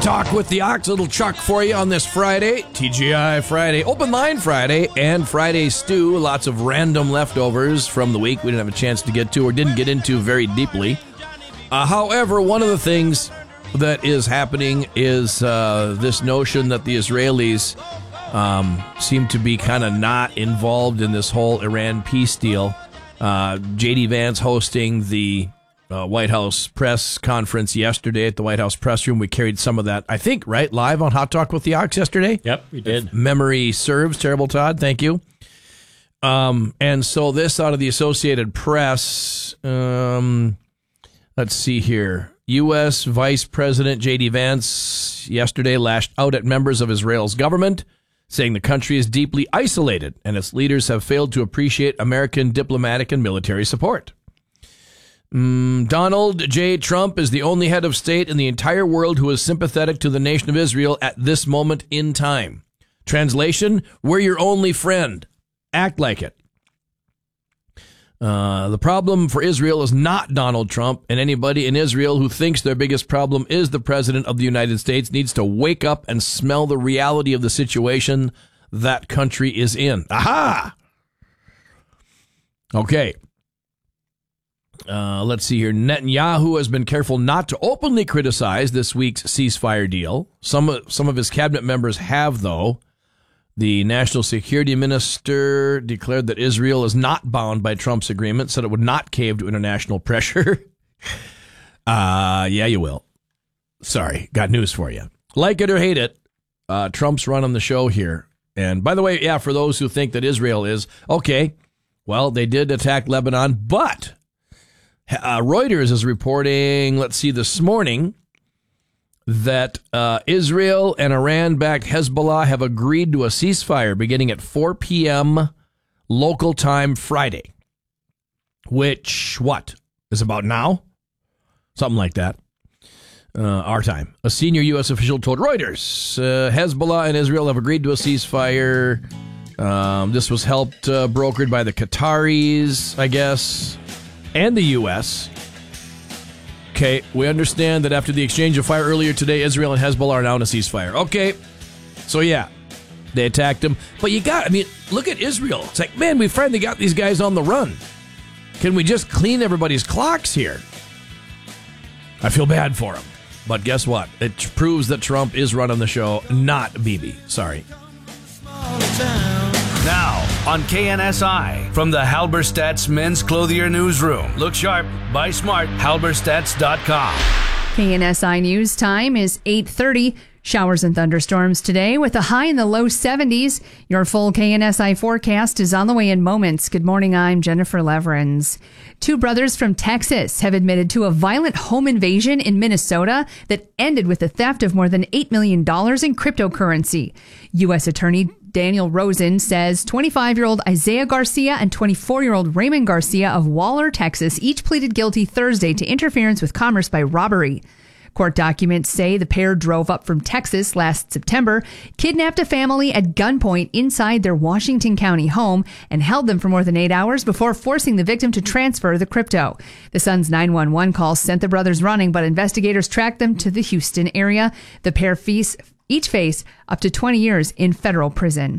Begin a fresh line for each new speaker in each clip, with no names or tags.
Talk with the Ox, little Chuck for you on this Friday, TGI Friday, Open Line Friday, and Friday Stew. Lots of random leftovers from the week we didn't have a chance to get to or didn't get into very deeply. However, one of the things that is happening is this notion that the Israelis seem to be kind of not involved in this whole Iran peace deal. J.D. Vance hosting the White House press conference yesterday at the White House press room. We carried some of that, I think, right, live on Hot Talk with the Ox yesterday?
Yep, we did.
If memory serves. Terrible, Todd. Thank you. And so this out of the Associated Press, let's see here. U.S. Vice President J.D. Vance yesterday lashed out at members of Israel's government, saying the country is deeply isolated and its leaders have failed to appreciate American diplomatic and military support. Donald J. Trump is the only head of state in the entire world who is sympathetic to the nation of Israel at this moment in time. Translation, we're your only friend. Act like it. The problem for Israel is not Donald Trump, and anybody in Israel who thinks their biggest problem is the president of the United States needs to wake up and smell the reality of the situation that country is in. Aha! Okay. Let's see here. Netanyahu has been careful not to openly criticize this week's ceasefire deal. Some of his cabinet members have, though. The national security minister declared that Israel is not bound by Trump's agreement, said it would not cave to international pressure. Yeah, you will. Sorry, got news for you. Like it or hate it, Trump's running the show here. And by the way, yeah, for those who think that Israel is, okay, well, they did attack Lebanon, but Reuters is reporting, let's see, this morning, that Israel and Iran-backed Hezbollah have agreed to a ceasefire beginning at 4 p.m. local time Friday, which, what, is about now? Something like that. Our time. A senior U.S. official told Reuters Hezbollah and Israel have agreed to a ceasefire. This was helped brokered by the Qataris, I guess, and the U.S. Okay, we understand that after the exchange of fire earlier today, Israel and Hezbollah are now in a ceasefire. Okay, so yeah, they attacked them. But look at Israel. It's like, man, we finally got these guys on the run. Can we just clean everybody's clocks here? I feel bad for them. But guess what? It proves that Trump is running the show, not Bibi. Sorry.
Now, on KNSI, from the Halberstadt's Men's Clothier Newsroom. Look sharp, buy smart, halberstadts.com.
KNSI News time is 8:30. Showers and thunderstorms today with a high in the low 70s. Your full KNSI forecast is on the way in moments. Good morning, I'm Jennifer Leverins. Two brothers from Texas have admitted to a violent home invasion in Minnesota that ended with the theft of more than $8 million in cryptocurrency. U.S. Attorney Daniel Rosen says 25-year-old Isaiah Garcia and 24-year-old Raymond Garcia of Waller, Texas, each pleaded guilty Thursday to interference with commerce by robbery. Court documents say the pair drove up from Texas last September, kidnapped a family at gunpoint inside their Washington County home, and held them for more than 8 hours before forcing the victim to transfer the crypto. The son's 911 call sent the brothers running, but investigators tracked them to the Houston area. The pair each face up to 20 years in federal prison.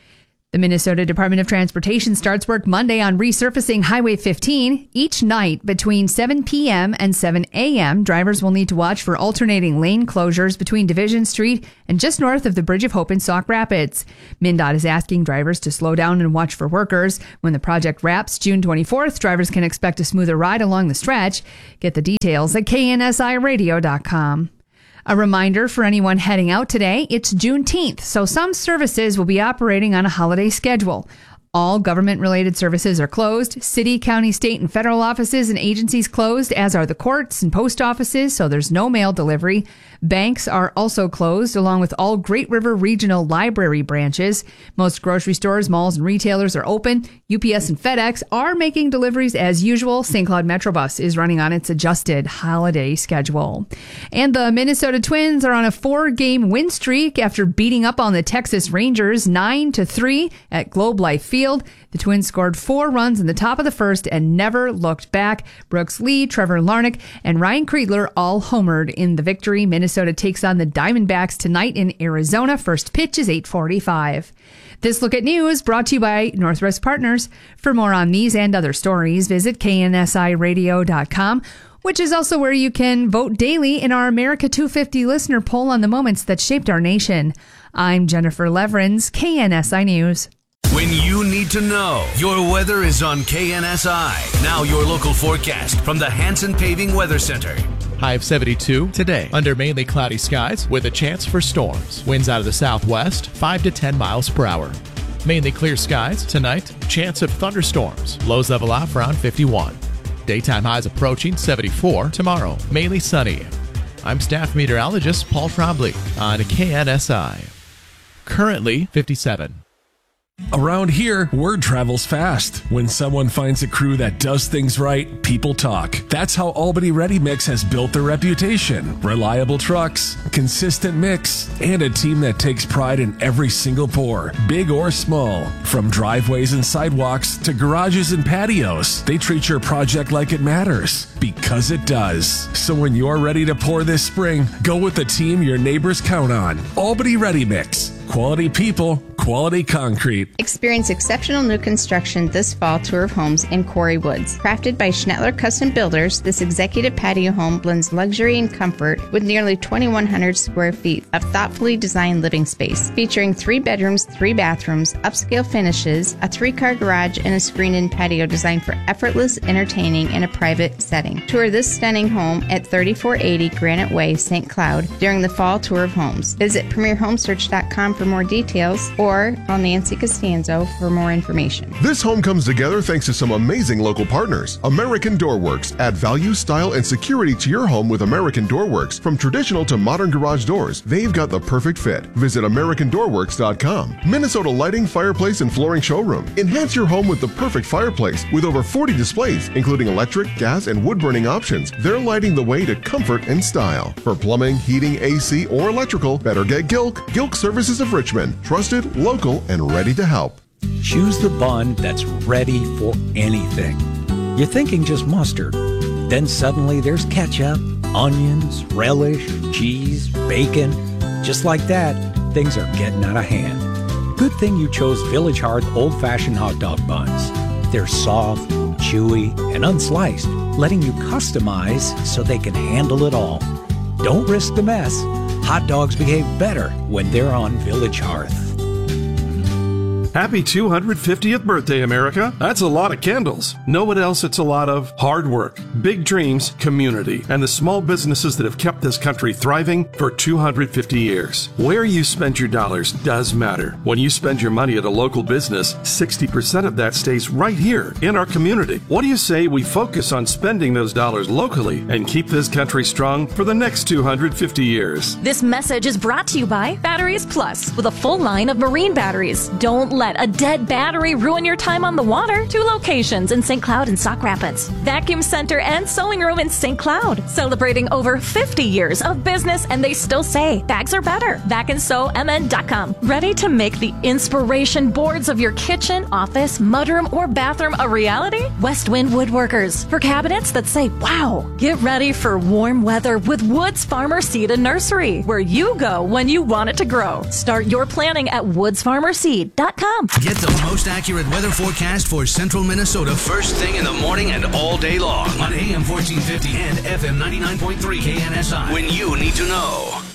The Minnesota Department of Transportation starts work Monday on resurfacing Highway 15. Each night between 7 p.m. and 7 a.m., drivers will need to watch for alternating lane closures between Division Street and just north of the Bridge of Hope in Sauk Rapids. MnDOT is asking drivers to slow down and watch for workers. When the project wraps June 24th, drivers can expect a smoother ride along the stretch. Get the details at KNSIRadio.com. A reminder for anyone heading out today, it's Juneteenth, so some services will be operating on a holiday schedule. All government-related services are closed. City, county, state, and federal offices and agencies closed, as are the courts and post offices, so there's no mail delivery. Banks are also closed, along with all Great River Regional Library branches. Most grocery stores, malls, and retailers are open. UPS and FedEx are making deliveries as usual. St. Cloud Metrobus is running on its adjusted holiday schedule. And the Minnesota Twins are on a 4-game win streak after beating up on the Texas Rangers 9-3 at Globe Life Field. field. The Twins scored 4 runs in the top of the first and never looked back. Brooks Lee, Trevor Larnach, and Ryan Kreidler all homered in the victory. Minnesota takes on the Diamondbacks tonight in Arizona. First pitch is 8:45. This Look at News brought to you by Northwest Partners. For more on these and other stories, visit KNSIRadio.com, which is also where you can vote daily in our America 250 listener poll on the moments that shaped our nation. I'm Jennifer Leverins, KNSI News.
When you need to know, your weather is on KNSI. Now your local forecast from the Hanson Paving Weather Center.
High of 72 today, under mainly cloudy skies with a chance for storms. Winds out of the southwest, 5 to 10 miles per hour. Mainly clear skies tonight, chance of thunderstorms. Lows level off around 51. Daytime highs approaching 74 tomorrow, mainly sunny. I'm staff meteorologist Paul Trombley on KNSI. Currently 57.
Around here, word travels fast. When someone finds a crew that does things right, people talk. That's how Albany Ready Mix has built their reputation. Reliable trucks, consistent mix, and a team that takes pride in every single pour, big or small. From driveways and sidewalks to garages and patios, they treat your project like it matters, because it does. So when you're ready to pour this spring, go with the team your neighbors count on. Albany Ready Mix. Quality people, quality concrete.
Experience exceptional new construction this fall tour of homes in Quarry Woods. Crafted by Schnettler Custom Builders, this executive patio home blends luxury and comfort with nearly 2,100 square feet of thoughtfully designed living space. Featuring 3 bedrooms, 3 bathrooms, upscale finishes, a 3-car garage, and a screened-in patio designed for effortless entertaining in a private setting. Tour this stunning home at 3480 Granite Way, St. Cloud during the fall tour of homes. Visit PremierHomesearch.com for more details, or call Nancy Costanzo for more information.
This home comes together thanks to some amazing local partners. American Door Works. Add value, style, and security to your home with American Door Works. From traditional to modern garage doors, they've got the perfect fit. Visit AmericanDoorWorks.com. Minnesota Lighting, Fireplace, and Flooring Showroom. Enhance your home with the perfect fireplace with over 40 displays, including electric, gas, and wood-burning options. They're lighting the way to comfort and style. For plumbing, heating, AC, or electrical, better get Gilk. Gilk Services of Richmond. Trusted, local, and ready to help.
Choose the bun that's ready for anything. You're thinking just mustard. Then suddenly there's ketchup, onions, relish, cheese, bacon. Just like that, things are getting out of hand. Good thing you chose Village Hearth old-fashioned hot dog buns. They're soft, chewy, and unsliced, letting you customize so they can handle it all. Don't risk the mess. Hot dogs behave better when they're on Village Hearth.
Happy 250th birthday, America. That's a lot of candles. Know what else it's a lot of? Hard work, big dreams, community, and the small businesses that have kept this country thriving for 250 years. Where you spend your dollars does matter. When you spend your money at a local business, 60% of that stays right here in our community. What do you say we focus on spending those dollars locally and keep this country strong for the next 250 years?
This message is brought to you by Batteries Plus, with a full line of marine batteries. Don't let a dead battery ruin your time on the water. 2 locations in St. Cloud and Sauk Rapids. Vacuum Center and Sewing Room in St. Cloud. Celebrating over 50 years of business, and they still say bags are better. VacandSewMN.com. Ready to make the inspiration boards of your kitchen, office, mudroom, or bathroom a reality? Westwind Woodworkers. For cabinets that say, wow. Get ready for warm weather with Woods Farmer Seed and Nursery, where you go when you want it to grow. Start your planning at woodsfarmerseed.com.
Get the most accurate weather forecast for central Minnesota first thing in the morning and all day long on AM 1450 and FM 99.3 KNSI. When you need to know.